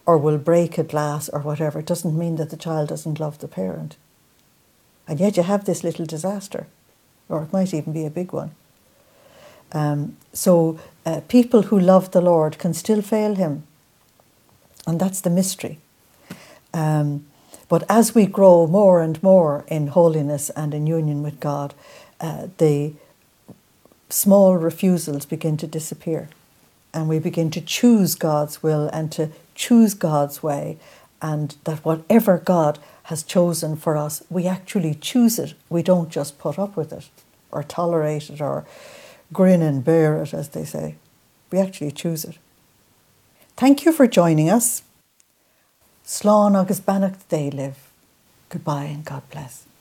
or will break a glass or whatever, it doesn't mean that the child doesn't love the parent. And yet you have this little disaster, or it might even be a big one. So people who love the Lord can still fail him. And that's the mystery. But as we grow more and more in holiness and in union with God, the small refusals begin to disappear. And we begin to choose God's will and to choose God's way. And that whatever God has chosen for us, we actually choose it. We don't just put up with it or tolerate it or grin and bear it, as they say. We actually choose it. Thank you for joining us. Slán agus bannacht day live. Goodbye and God bless.